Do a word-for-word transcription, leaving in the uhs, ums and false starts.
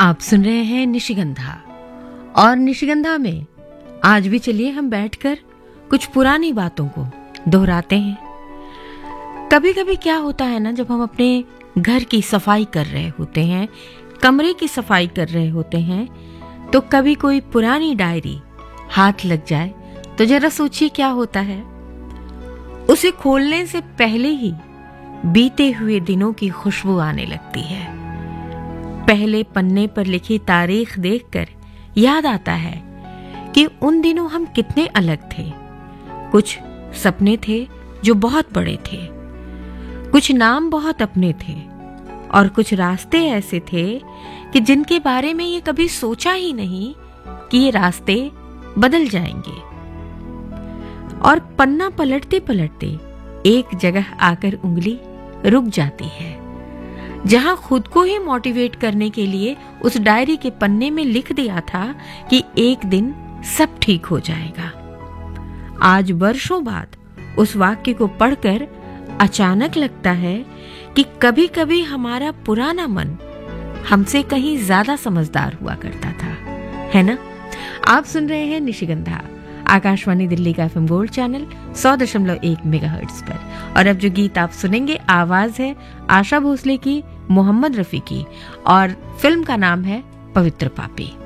आप सुन रहे हैं निशिगंधा और निशिगंधा में आज भी चलिए हम बैठकर कुछ पुरानी बातों को दोहराते हैं। कभी कभी क्या होता है ना, जब हम अपने घर की सफाई कर रहे होते हैं, कमरे की सफाई कर रहे होते हैं, तो कभी कोई पुरानी डायरी हाथ लग जाए तो जरा सोचिए क्या होता है। उसे खोलने से पहले ही बीते हुए दिनों की खुशबू आने लगती है। पहले पन्ने पर लिखी तारीख देखकर याद आता है कि उन दिनों हम कितने अलग थे। कुछ सपने थे जो बहुत बड़े थे, कुछ नाम बहुत अपने थे और कुछ रास्ते ऐसे थे कि जिनके बारे में ये कभी सोचा ही नहीं कि ये रास्ते बदल जाएंगे। और पन्ना पलटते पलटते एक जगह आकर उंगली रुक जाती है, जहां खुद को ही मोटिवेट करने के लिए उस डायरी के पन्ने में लिख दिया था कि एक दिन सब ठीक हो जाएगा। आज वर्षों बाद उस वाक्य को पढ़कर अचानक लगता है कि कभी कभी हमारा पुराना मन हमसे कहीं ज्यादा समझदार हुआ करता था, है ना। आप सुन रहे हैं निशिगंधा, आकाशवाणी दिल्ली का एफएम गोल्ड चैनल सौ दशमलव एक मेगाहर्ट्ज पर। और अब जो गीत आप सुनेंगे आवाज है आशा भोसले की, मोहम्मद रफी की, और फिल्म का नाम है पवित्र पापी।